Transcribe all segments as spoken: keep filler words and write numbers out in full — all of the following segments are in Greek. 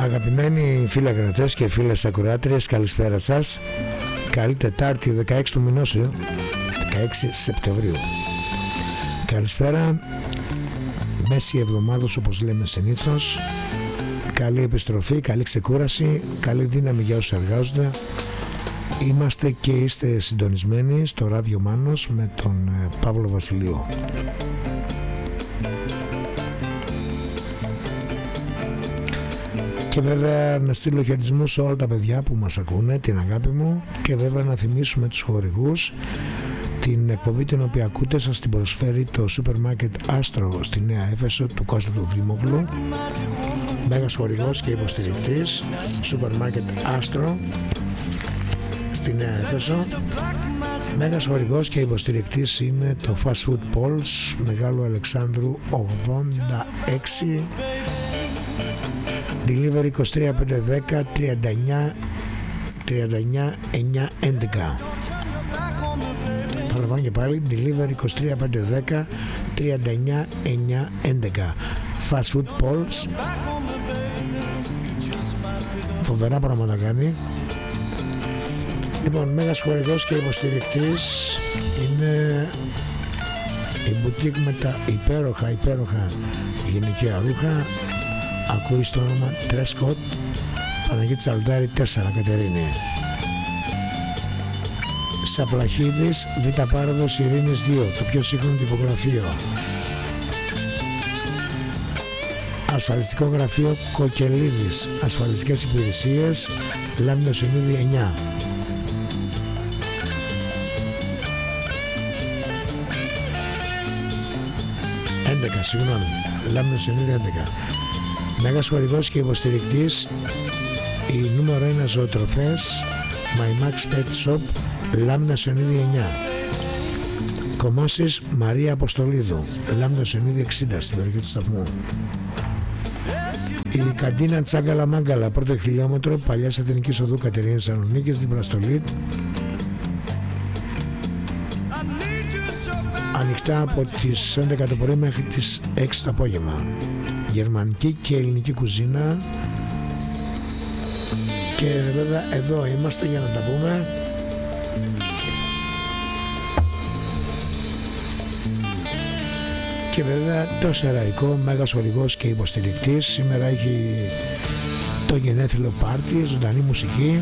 Αγαπημένοι φίλοι ακροατές και φίλες ακροάτριες, καλησπέρα σας. Καλή Τετάρτη, δεκαέξι του μηνός, δεκαέξι Σεπτεμβρίου. Καλησπέρα, μέση εβδομάδος όπως λέμε συνήθως. Καλή επιστροφή, καλή ξεκούραση, καλή δύναμη για όσους εργάζονται. Είμαστε και είστε συντονισμένοι στο Ράδιο Μάνος με τον Παύλο Βασιλείο. Και βέβαια να στείλω χαιρετισμούς σε όλα τα παιδιά που μας ακούνε, την αγάπη μου, και βέβαια να θυμίσουμε τους χορηγούς. Την εκπομπή την οποία ακούτε σας την προσφέρει το σούπερ μάρκετ Άστρο στη Νέα Έφεσο του Κώστα του Δήμογλου. Μέγας χορηγός και υποστηρικτής, σούπερ μάρκετ Άστρο στη Νέα Έφεσο. Μέγας χορηγός και υποστηρικτής είναι το Fast Food Pulse, Μεγάλου Αλεξάνδρου ογδόντα έξι. Delivery είκοσι τρία πέντε δέκα τριάντα εννιά τριάντα εννιά εννιά έντεκα. Παραλαμβάνω και πάλι, Delivery είκοσι τρία πέντε δέκα τριάντα εννιά εννιά έντεκα. Fast Food Pulse. Φοβερά πράγματα κάνει. Λοιπόν, μέγας χορηγός και υποστηρικτής είναι η μπουτίκ με τα υπέροχα υπέροχα γυναικεία ρούχα. Ακούει στο όνομα Τρέσκοτ, Παναγίτης Αλτάρη τέσσερα, Κατερίνη. Σαπλαχίδης, Β' Πάροδος Ειρήνης δύο, το πιο σύγχρονο τυπογραφείο. Ασφαλιστικό γραφείο Κοκελίδης, ασφαλιστικές υπηρεσίες, Λάμινο Σενίδη εννιά. έντεκα, συγγνώμη, Λάμινο Σενίδη έντεκα. Μέγας χορηγός και υποστηρικτής, η νούμερο ένα ζωοτροφές, My Max Pet Shop, Λάμινα Σενίδη εννιά. Κομμώσεις Μαρία Αποστολίδου, Λάμινα Σενίδη εξήντα, στην περιοχή του σταθμού. Η καντίνα Τσάγκαλα Μάγκαλα, πρώτο χιλιόμετρο, Παλιάς Εθνικής Οδού Κατερίνης Θεσσαλονίκης, δίπλα στο Λιτ. Ανοιχτά από τις έντεκα το πρωί μέχρι τις έξι το απόγευμα. Γερμανική και ελληνική κουζίνα. Και βέβαια εδώ είμαστε για να τα πούμε. Και βέβαια το Σεραϊκό, μέγας χορηγός και υποστηρικτής. Σήμερα έχει το γενέθλιο πάρτι, ζωντανή μουσική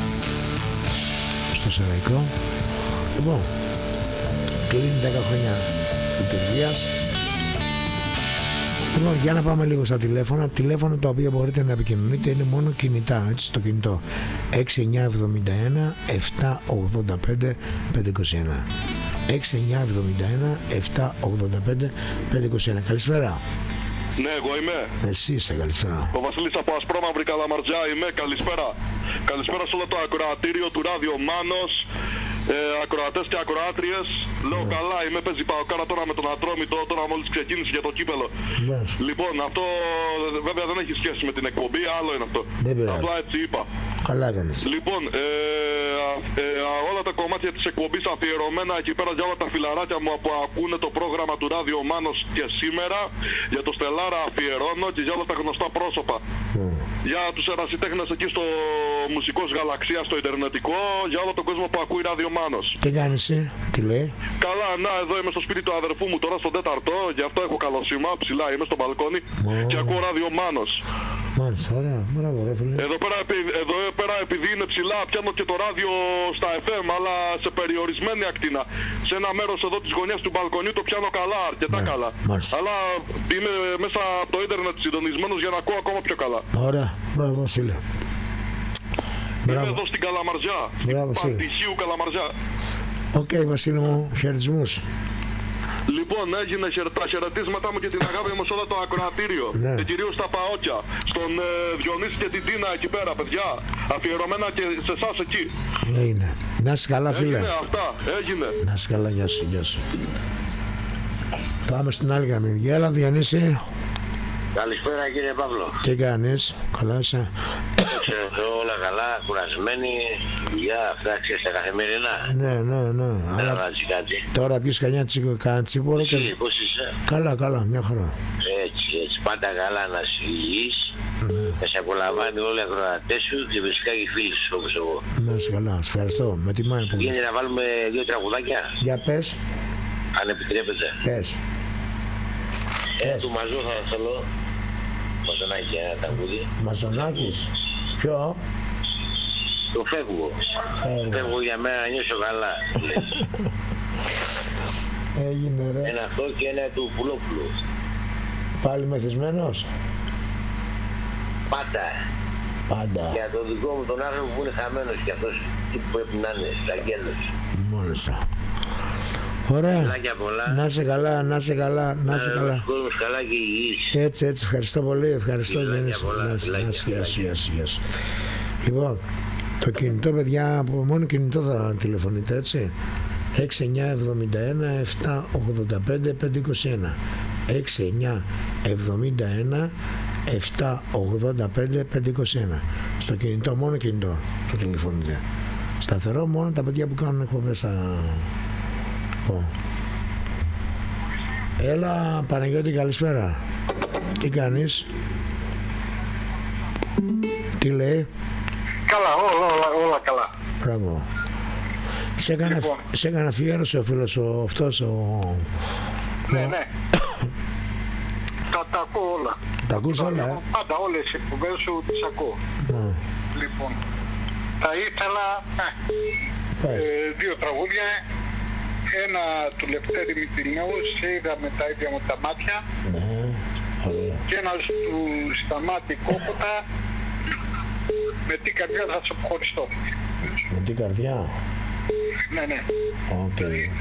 στο Σεραϊκό. Λοιπόν, κλείνει δέκα χρόνια λειτουργίας. Λοιπόν, για να πάμε λίγο στα τηλέφωνα. Τηλέφωνα τα οποία μπορείτε να επικοινωνείτε είναι μόνο κινητά, έτσι, στο κινητό. έξι εννιά εβδομήντα ένα επτακόσια ογδόντα πέντε πεντακόσια είκοσι ένα. έξι εννιά εβδομήντα ένα επτακόσια ογδόντα πέντε πεντακόσια είκοσι ένα. Καλησπέρα. Ναι, εγώ είμαι. Εσύ είσαι, καλησπέρα. Ο Βασίλης από Ασπρόμαυρη Καλαμαρτζά είμαι. Καλησπέρα. Καλησπέρα σε όλο το ακροατήριο του Ράδιο Μάνος. Ε, ακροατές και ακροάτριες. Λέω yeah. καλά, είμαι, παίζει Παοκάρα τώρα με τον Ατρόμητο, τώρα μόλις ξεκίνησε για το κύπελο. Yes. Λοιπόν, αυτό βέβαια δεν έχει σχέση με την εκπομπή, άλλο είναι αυτό. Απλά έτσι είπα. Καλά έκανες. Λοιπόν, ε, ε, όλα τα κομμάτια της εκπομπής αφιερωμένα εκεί πέρα για όλα τα φιλαράκια μου που ακούνε το πρόγραμμα του Ράδιο Μάνος και σήμερα. Για το Στελάρα αφιερώνω και για όλα τα γνωστά πρόσωπα. Mm. Για τους ερασιτέχνες εκεί στο Μουσικός Γαλαξία, στο Ιντερνετικό, για όλο τον κόσμο που ακούει Ράδιο Μάνος. Τι κάνεις, τι λέει? Καλά, να, εδώ είμαι στο σπίτι του αδερφού μου τώρα στον τέταρτο, γι' αυτό έχω καλό σήμα, ψηλά είμαι στο μπαλκόνι oh. και ακούω Ράδιο Μάνος. Μάλιστα, ωραία, μπράβο ρε φίλε. Εδώ πέρα, εδώ πέρα επειδή είναι ψηλά πιάνω και το ράδιο στα εφ εμ, αλλά σε περιορισμένη ακτίνα. Σε ένα μέρος εδώ της γωνιάς του μπαλκονιού το πιάνω καλά, αρκετά ναι, καλά. Μάλιστα. Αλλά είμαι μέσα από το ίντερνετ συντονισμένος για να ακούω ακόμα πιο καλά. Ωραία, μπράβο Βασίλε. Είμαι εδώ στην Καλαμαρζιά, μπράβο, στην Παντυχίου Καλαμαρζιά. Οκ, okay, Βασίλη μου, χαιρετισμούς. Λοιπόν, έγινε τα χαιρετίσματά μου και την αγάπη μου σε όλο το ακροατήριο. Ναι. Και κυρίως στα Παόκια. Στον ε, Διονύση και την Τίνα εκεί πέρα, παιδιά. Αφιερωμένα και σε εσάς εκεί. Έγινε. Να είσαι καλά, φίλε. Έγινε αυτά, έγινε. Να είσαι καλά, γεια σου, γεια σου. Πάμε στην άλλη γραμμή. Έλα, Διονύση. Καλησπέρα κύριε Παύλο. Τι κάνεις, καλά είσαι? Όλα καλά, κουρασμένοι, δουλειά, αυτά ξέρεις τα καθημερινά. Ναι, ναι, ναι. Δεν αλλάζει κάτι. Τώρα πεις κανένα τσίπουρο και... Εσύ, πώς είσαι? Καλά, καλά, μια χαρά. Έτσι, έτσι, πάντα καλά να είσαι υγιής. Mm. Ναι. Να σε απολαμβάνει όλοι οι ακροατές σου και φυσικά και οι φίλοι σου όπως εγώ. Να είσαι καλά, σας ευχαριστώ. Με τιμάει που Γίνεται να βάλουμε δύο τραγουδάκια, Για πες. αν επιτρέπετε. Πες. Ένα του Μαζού θα θέλω. Μαζονάκι, ένα τραγούδι. Μαζονάκης. Ποιο? Το φεύγω. Φεύγω. Φεύγω για μένα να νιώσω καλά. Έγινε ρε. Ένα αυτό και ένα του Πουλόπουλου. Πάλι μεθυσμένος. Πάτα. Πάντα. Για τον δικό μου τον άνθρωπο που είναι χαμένος και αυτός τι πρέπει να είναι, αγγέλος. Μόλιστα. Ωραία. Φιλάκια πολλά. Να είσαι καλά, να είσαι καλά, να είσαι καλά. Ο κόσμος καλά και υγιής. Έτσι, έτσι, ευχαριστώ πολύ, ευχαριστώ. Φιλάκια Γιάννη. πολλά, Να είσαι, φιλάκια, να είσαι, γεια σου, φιλάκια. γεια σου, γεια σου. Λοιπόν, το κινητό, παιδιά, από μόνο κινητό θα τηλεφωνείτε, έτσι. έξι εννιά εβδομήντα ένα επτακόσια ογδόντα πέντε πεντακόσια είκοσι ένα έξι εννιά εβδομήντα ένα επτακόσια ογδόντα πέντε πεντακόσια είκοσι ένα. Στο κινητό, μόνο κινητό θα τηλεφωνείτε. Σταθερό μόνο τα παιδιά που κάνουν εκπομπές θα πω. Έλα Παναγιώτη, καλησπέρα. Τι κάνεις? Τι λέει? Καλά, όλα, όλα, όλα καλά. Μπράβο. Σε έκανε, Λοιπόν. σε έκανε αφιέρωση ο φίλος ο, αυτός ο... Ναι, ο- ναι. Τα, τα ακούω όλα. Τα ακούς όλα, ε? Πάντα όλες οι εκπομπές σου τις ακούω. Ναι. Λοιπόν, θα ήθελα ε, Πες. ε, δύο τραγούδια. Ένα του Λευτέρη Μητυλινέου, σε είδα με τα ίδια μου τα μάτια. Ναι, ωραία. Και ένα του Σταμάτη Κόποτα, με τι καρδιά θα σε αποχωριστώ. Με την καρδιά. Ναι, ναι. Οκ.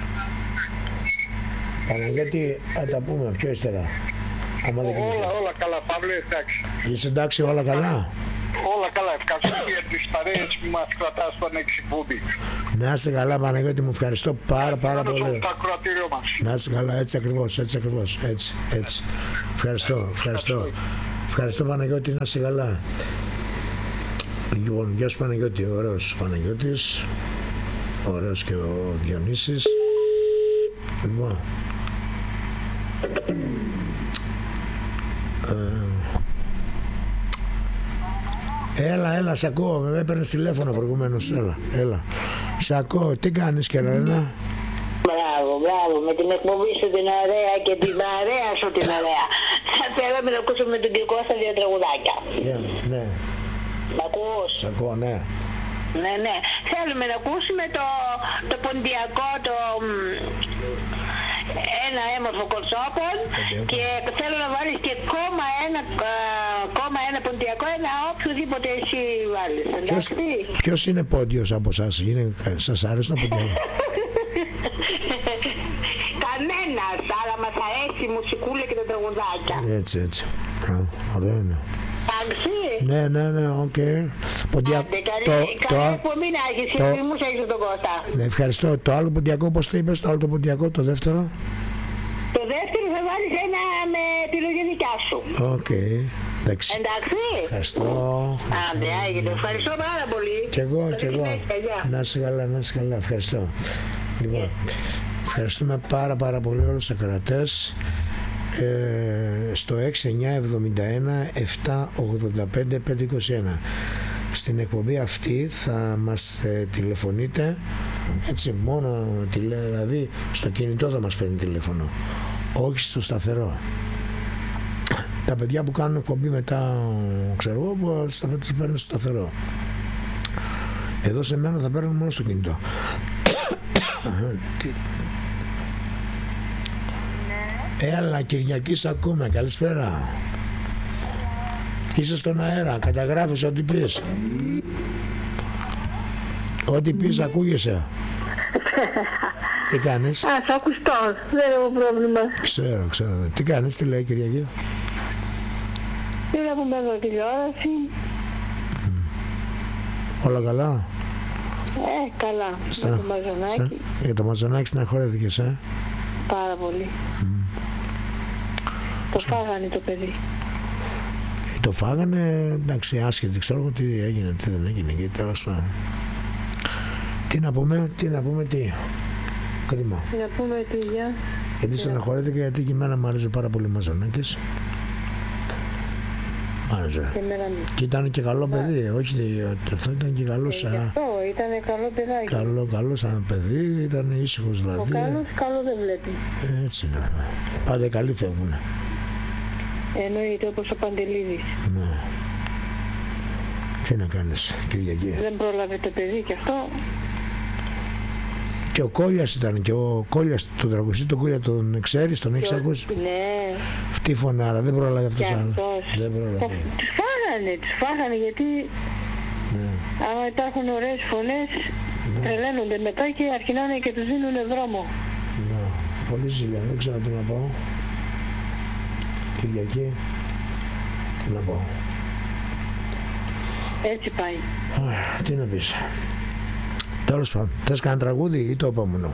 Παναγιώτη, θα τα πούμε πιο ύστερα. Άμα δεν Όλα, κοιμηθείς. όλα καλά, Παύλε, εντάξει. Είσαι εντάξει, όλα καλά? Όλα καλά, ευχαριστώ για τις παρέες που μας κρατάς στον εξυπούδη. Να είσαι καλά Παναγιώτη, μου ευχαριστώ πάρα πάρα πολύ. Το ακροατήριο μας. Να είσαι καλά, έτσι ακριβώς, έτσι ακριβώς, έτσι, έτσι. Ευχαριστώ, ευχαριστώ. Ευχαριστώ Παναγιώτη, να είσαι καλά. Λοιπόν, γεια σου Παναγιώτη, ωραίος Παναγιώτης, ωραίος και ο Διονύσης. Λοιπόν, ε, έλα, έλα, σ' ακούω, με έπαιρνες τηλέφωνο προηγουμένως, έλα, έλα. Σ' ακούω, τι κάνεις Κεραίνα? Μπράβο, μπράβο, με την εκπομπή σου την ωραία και την παρέα σου την ωραία. Θα θέλαμε να ακούσουμε τον κύριο Κώστα δύο τραγουδάκια. Yeah, ναι, Μ' ακούς? σ' ακούω, ναι. Ναι, ναι. Θέλουμε να ακούσουμε το, το ποντιακό, το μ, ένα έμορφο κορσόπον Ποντιακό. και θέλω να βάλεις και κόμμα ένα, α, κόμμα ένα ποντιακό, ένα οποιοδήποτε εσύ βάλεις. Ποιος, Εντάξει. ποιος είναι πόντιος από εσάς, είναι, σας άρεσε το ποντιακό? Κανένας, αλλά μας αρέσει η μουσικούλα και τα τραγουδάκια. Έτσι, έτσι. Α, ωραίο είναι. Εντάξει. Ναι, ναι, ναι, οκ. Ποντιακό. Άντε, καλή, Το, το, καλή εκπομπή να έχεις, το- εσύ μου έχεις τον Κώστα. ναι, ευχαριστώ. Το άλλο ποντιακό, πώς το είπες, το άλλο το ποντιακό, το δεύτερο? Το δεύτερο θα βάλεις ένα με επιλογή δικιά σου. Οκ, εντάξει. Εντάξει. Ευχαριστώ. ευχαριστώ. Άντε, άγιε, ευχαριστώ πάρα πολύ. Κι εγώ, Καλή κι εγώ. συνέχεια, γεια. Να είσαι καλά, να είσαι καλά. Ευχαριστώ. Λοιπόν, ευχαριστούμε πάρα πάρα πολύ όλους τους ακροατές. Ε, στο έξι εννιά εβδομήντα ένα επτακόσια ογδόντα πέντε πεντακόσια είκοσι ένα. Στην εκπομπή αυτή θα μας ε, τηλεφωνείτε, έτσι, μόνο τηλε, δηλαδή στο κινητό θα μας παίρνει τηλέφωνο, όχι στο σταθερό. Τα παιδιά που κάνουν εκπομπή μετά, ξέρω εγώ, που θα τους παίρνουν στο σταθερό. Εδώ σε μένα θα παίρνουν μόνο στο κινητό. Τι- Έλα Κυριακή, σ' ακούμε, καλησπέρα. Είσαι στον αέρα, καταγράφεις ό,τι πεις. Ό,τι πεις ακούγεσαι. Τι κάνεις? Α, θα ακουστώ, δεν έχω πρόβλημα. Ξέρω, ξέρω. Τι κάνεις, τι λέει Κυριακή? Πήρα που με εδώ τηλεόραση. Όλα καλά? Ε, καλά. Με το μαζονάκι, Για το μαζονάκι στεναχωρέθηκες, ε? πάρα πολύ. Το φάγανε το παιδί. Ε, Το φάγανε, εντάξει, άσχετη, ξέρω εγώ τι έγινε, τι δεν έγινε, γιατί τέλος πάντων. Τι να πούμε, τι να πούμε, τι. Κρίμα. Να πούμε παιδιά. Γιατί στεναχωρέθηκα, γιατί και εμένα μου άρεσε πάρα πολύ μαζονάκης. Άρεσε. Και, εμένα... και ήταν και καλό παιδί, όχι αυτό ήταν και καλό σαν... Γι' αυτό ήταν καλό παιδάκι. Καλό, καλό σαν παιδί, ήταν ήσυχος δηλαδή. Ο καλός καλό δεν βλέπει. Έτσι είναι. Πάντα οι καλοί φεύγουνε. Εννοείται, όπως ο Παντελίδης. Ναι. Τι να κάνεις, Κυριακή. Δεν πρόλαβε το παιδί και αυτό. Και ο Κόλιας ήταν, και ο Κόλιας, τον τραγουδιστή, τον Κόλια τον ξέρεις, τον έχεις ακούσει. Ναι. Αυτή η φωνάρα, δεν πρόλαβε αυτός Και άλλος. αυτός. Δεν πρόλαβε. Τους φάγανε, τους φάγανε γιατί Ναι. άμα υπάρχουν ωραίες φωνές, Ναι. τρελαίνονται μετά και αρχινάνε και τους δίνουν δρόμο. Ναι. Πολύ ζήλια, δεν ξέρω τι να πω. Κυριακή, τι να πω. Έτσι πάει. Αχ, τι να πεις. Τέλος πάντων, θες κανένα τραγούδι ή το επόμενο?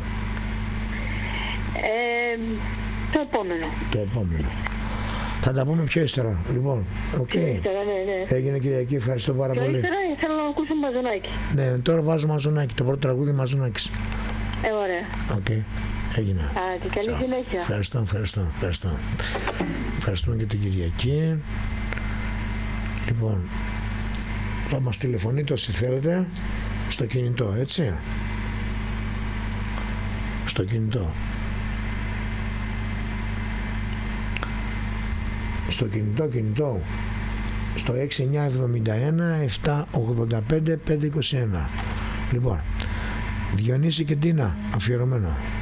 Ε, το επόμενο. Το επόμενο. Θα τα πούμε πιο ύστερα. Λοιπόν, οκ. Okay. Ύστερα, ναι, ναι. Έγινε Κυριακή, ευχαριστώ πάρα Και πολύ. ύστερα θέλω να ακούσω Μαζονάκι. Ναι, τώρα βάζω Μαζονάκι, το πρώτο τραγούδι Μαζονάκης. Ε, ωραία. Οκ, okay. Έγινε. Άντε, καλή Τσάου. συνέχεια. Ευχαριστώ, ευχαριστώ, ευχαριστώ. Ευχαριστούμε και την Κυριακή. Λοιπόν, θα μας τηλεφωνείτε όσοι θέλετε στο κινητό, έτσι. Στο κινητό. Στο κινητό, κινητό. Στο έξι εννιά εβδομήντα ένα επτά ογδόντα πέντε πεντακόσια είκοσι ένα. Λοιπόν, Διονύση και Τίνα, αφιερωμένο.